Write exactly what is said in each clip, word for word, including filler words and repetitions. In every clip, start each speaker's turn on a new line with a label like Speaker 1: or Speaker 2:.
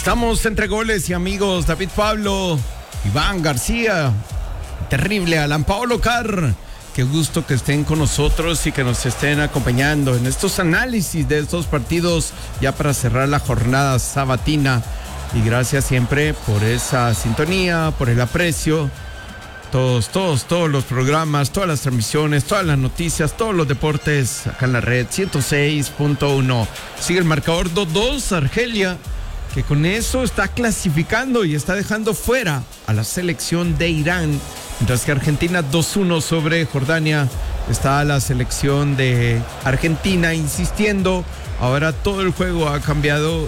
Speaker 1: Estamos entre goles y amigos. David Pablo, Iván García, terrible Alan Paolo Carr. Qué gusto que estén con nosotros y que nos estén acompañando en estos análisis de estos partidos ya para cerrar la jornada sabatina. Y gracias siempre por esa sintonía, por el aprecio. Todos, todos, todos los programas, todas las transmisiones, todas las noticias, todos los deportes acá en la red ciento seis punto uno. Sigue el marcador dos dos, Argelia, que con eso está clasificando y está dejando fuera a la selección de Irán. Mientras que Argentina dos uno sobre Jordania. Está la selección de Argentina insistiendo. Ahora todo el juego ha cambiado.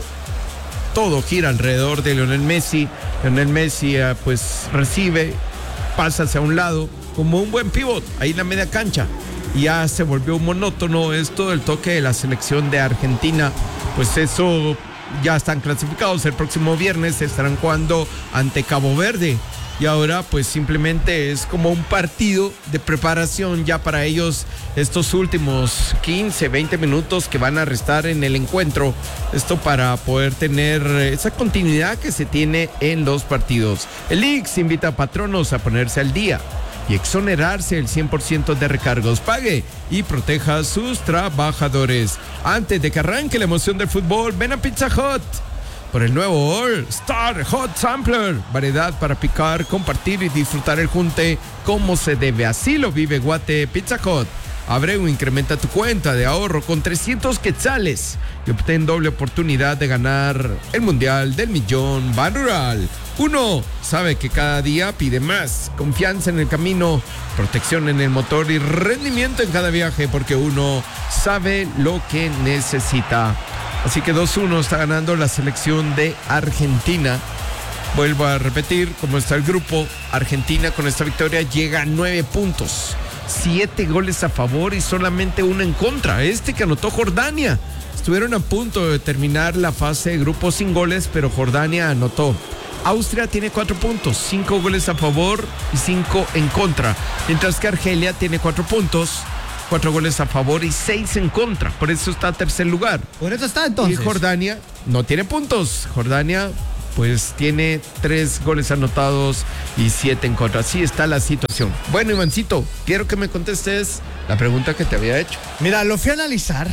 Speaker 1: Todo gira alrededor de Lionel Messi. Lionel Messi eh, pues recibe, pasa hacia un lado como un buen pivot ahí en la media cancha. Y ya se volvió monótono esto del toque de la selección de Argentina. Pues eso, ya están clasificados. El próximo viernes estarán jugando ante Cabo Verde. Y ahora pues simplemente es como un partido de preparación ya para ellos estos últimos quince, veinte minutos que van a restar en el encuentro. Esto para poder tener esa continuidad que se tiene en los partidos. El I X invita a patronos a ponerse al día y exonerarse el cien por ciento de recargos. Pague y proteja a sus trabajadores. Antes de que arranque la emoción del fútbol, ven a Pizza Hut por el nuevo All Star Hot Sampler. Variedad para picar, compartir y disfrutar el junte como se debe. Así lo vive Guate. Pizza Hut. Abre o incrementa tu cuenta de ahorro con trescientos quetzales y obtén doble oportunidad de ganar el Mundial del Millón Ban Rural. Uno sabe que cada día pide más. Confianza en el camino, protección en el motor y rendimiento en cada viaje, porque uno sabe lo que necesita. Así que dos uno está ganando la selección de Argentina. Vuelvo a repetir cómo está el grupo. Argentina con esta victoria llega a nueve puntos. Siete goles a favor y solamente uno en contra. Este que anotó Jordania. Estuvieron a punto de terminar la fase de grupo sin goles, pero Jordania anotó. Austria tiene cuatro puntos, cinco goles a favor y cinco en contra. Mientras que Argelia tiene cuatro puntos, cuatro goles a favor y seis en contra. Por eso está en tercer lugar.
Speaker 2: Por eso está entonces.
Speaker 1: Y Jordania no tiene puntos. Jordania pues tiene tres goles anotados y siete en contra. Así está la situación. Bueno, Ivancito, quiero que me contestes la pregunta que te había hecho.
Speaker 2: Mira, lo fui a analizar,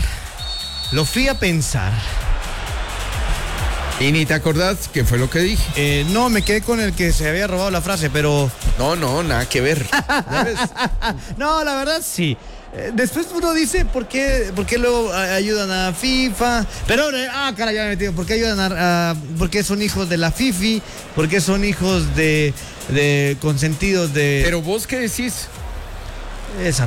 Speaker 2: lo fui a pensar.
Speaker 1: ¿Y ni te acordás qué fue lo que dije?
Speaker 2: Eh, no, me quedé con el que se había robado la frase, pero...
Speaker 1: No, no, nada que ver. ¿Sabes?
Speaker 2: No, la verdad sí. Eh, después uno dice, ¿por qué, por qué luego a, ayudan a FIFA? Pero, ah, caray, ya me metí. ¿Por qué ayudan a, a... ¿Por qué son hijos de la FIFI? ¿Por qué son hijos de... de consentidos de...
Speaker 1: Pero vos, ¿qué decís?
Speaker 2: Esa